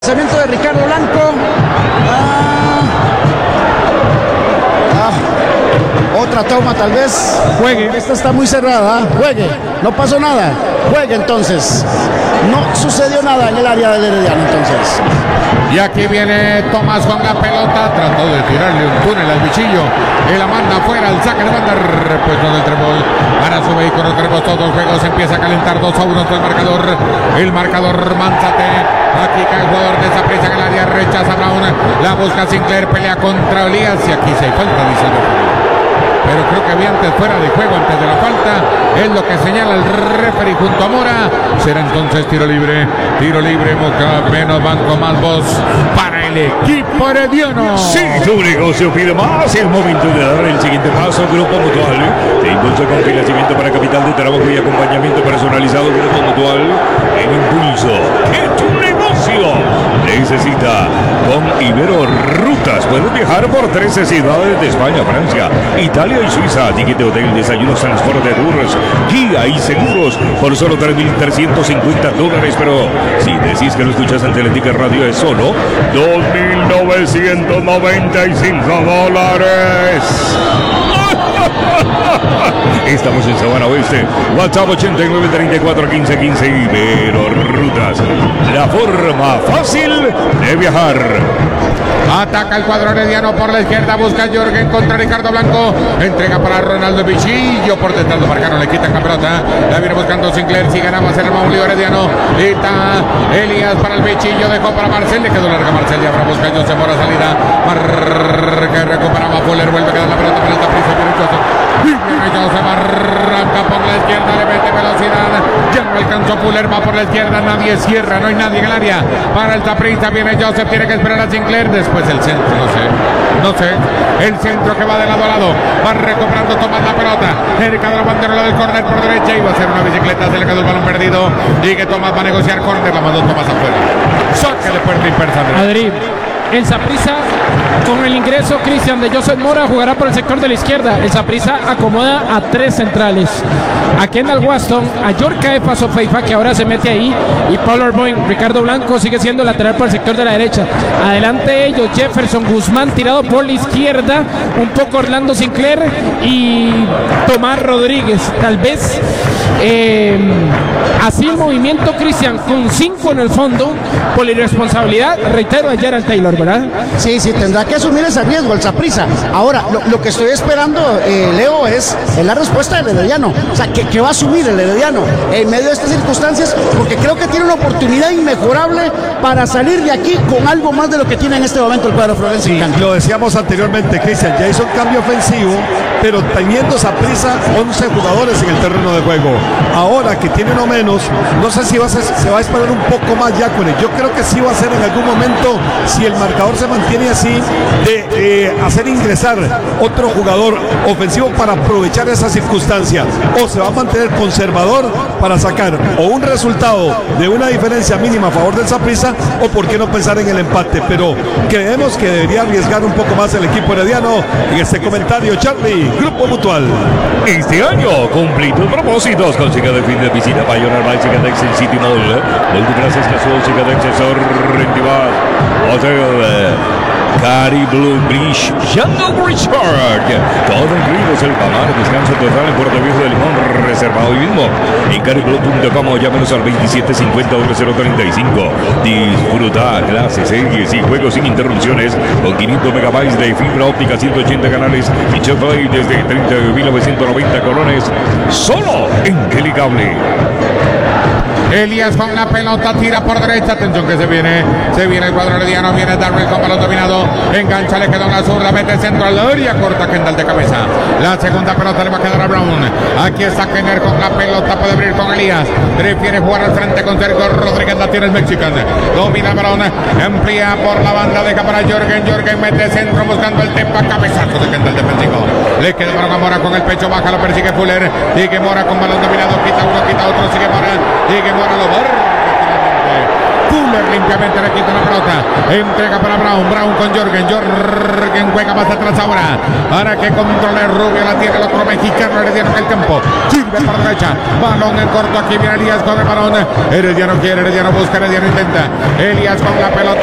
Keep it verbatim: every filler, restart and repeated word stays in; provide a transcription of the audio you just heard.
Lanzamiento de Ricardo Blanco. Ah, ah, otra toma tal vez. Juegue. Esta está muy cerrada. Juegue. No pasó nada. Juegue entonces. No sucedió nada en el área del Herediano entonces. Y aquí viene Tomás con la pelota. Trató de tirarle un túnel al bichillo. Y la manda afuera. El saque de banda. Repuesto del trébol. Para su vehículo tenemos todos los juegos. Empieza a calentar dos a uno. El marcador. El marcador Manzate. Aquí cae el jugador de Saprissa en el área. Rechaza Brown. La busca Sinclair. Pelea contra Elías. Y aquí se hay falta, dice el referee. Pero creo que había antes fuera de juego, antes de la falta. Es lo que señala el referee junto a Mora. Será entonces tiro libre. Tiro libre, Moca, menos banco, más voz para el equipo herediano. Si tu negocio pide más, es momento de dar el siguiente paso. Grupo Mutual te impulsa con financiamiento para capital de trabajo y acompañamiento personalizado. Grupo Mutual en impulso que tu negocio necesita. Con Ibero Rutas puedes viajar por trece ciudades de España, Francia, Italia y Suiza. Ticket de hotel, desayunos, transporte, tours, guía y seguros por solo tres mil trescientos cincuenta dólares. Pero si decís que lo escuchas en Teletica Radio, es solo dos mil novecientos noventa y cinco dólares. Estamos en Sabana Oeste. WhatsApp ochenta y nueve, treinta y cuatro, quince, quince. Ibero Rutas, la forma fácil de viajar. Ataca el cuadro herediano por la izquierda. Busca Jorgen contra Ricardo Blanco. Entrega para Ronaldo Bichillo. Por detrás lo marcaron. Le quitan la pelota. La viene buscando Sinclair. Si ganaba ser el Maulio herediano. Está Elías para el Bichillo. Dejó para Marcel. Le quedó larga Marcel. Y ahora busca Joseph Mora salida. Marca recuperaba Fuller. Vuelve a quedar la pelota para el Saprissa. Joseph arranca por la izquierda. Le mete velocidad. Ya no alcanzó Fuller. Va por la izquierda. Nadie cierra. No hay nadie en el área. Para el Saprissa viene Joseph. Tiene que esperar a Sinclair. Después el centro, no sé, no sé, el centro que va de lado a lado, va recuperando Tomás la pelota, cerca de la bandera del córner por derecha, iba a hacer una bicicleta, se le quedó el balón perdido, y que Tomás va a negociar córner, la mandó Tomás afuera, saque de puerta inversa. Madrid. El Saprissa, con el ingreso Cristian de Joseph Mora, jugará por el sector de la izquierda. El Saprissa acomoda a tres centrales: a Kendall Waston, a Yorka Efa Sofeifa, que ahora se mete ahí, y Paul Orboin. Ricardo Blanco sigue siendo lateral por el sector de la derecha. Adelante de ellos, Jefferson Guzmán tirado por la izquierda, un poco Orlando Sinclair y Tomás Rodríguez. Tal vez eh, así el movimiento, Cristian, con cinco en el fondo, por la irresponsabilidad, reitero, a Gerald Taylor, ¿verdad? Sí, sí, tendrá que asumir ese riesgo el Saprissa. Ahora, lo, lo que estoy esperando, eh, Leo, es, es la respuesta del herediano. O sea, que, que va a asumir el herediano en medio de estas circunstancias, porque creo que tiene una oportunidad inmejorable para salir de aquí con algo más de lo que tiene en este momento el cuadro Florencio. Sí, lo decíamos anteriormente, Cristian, ya hizo un cambio ofensivo, pero teniendo Saprissa once jugadores en el terreno de juego. Ahora que tiene uno menos, no sé si va a ser, se va a esperar un poco más ya con él. Yo creo que sí va a ser en algún momento, si el marcador se mantiene así, de eh, hacer ingresar otro jugador ofensivo para aprovechar esa circunstancia, o se va a mantener conservador para sacar o un resultado de una diferencia mínima a favor del Saprissa, o por qué no pensar en el empate. Pero creemos que debería arriesgar un poco más el equipo herediano. En este comentario, Charlie, Grupo Mutual. Este año cumplí tus propósitos con Cicadex fin de visita Pioneer by Cicadex en City Mall. Multiplaces casual, Cicadex asesor, Rendivar, Hotel, Cari Blue Bridge, Yando Richard. Todo incluido, el Pamar, descanso total en Puerto Viejo de Limón, reservado hoy mismo en cari blue punto com o llámenos al veintisiete cincuenta, cero treinta y cinco. Disfruta clases, series y juegos sin interrupciones con quinientos megabytes de fibra óptica, ciento ochenta canales y Chevrolet desde treinta mil novecientos noventa colones, solo en Telecable. Elías con la pelota, tira por derecha, atención que se viene, se viene el cuadro herediano, viene Darrell con balón dominado, engancha, le queda una zurda, mete centro al área, corta Kendall de cabeza, la segunda pelota le va a quedar a Brown, aquí está Kenner con la pelota, puede abrir con Elías, prefiere jugar al frente con Sergio Rodríguez, la tiene el mexicano, domina el balón, amplía por la banda, deja para Jorgen, Jorgen mete centro buscando el tempa, cabezazo de Kendall defensivo, le queda el balón a Mora con el pecho, baja, lo persigue Fuller, sigue Mora con balón dominado, quita uno, quita otro, sigue Mora, sigue Mora, lo barra Fuller limpiamente le quita la pelota. Entrega para Brown. Brown con Jorgen. Jorgen juega más atrás ahora. Para que controle Rubio. La tiene el otro mexicano Herediano en el campo. Sirve para derecha. Balón en corto. Aquí viene Elías con el balón. Herediano quiere. Herediano busca. Herediano intenta. Elías con la pelota.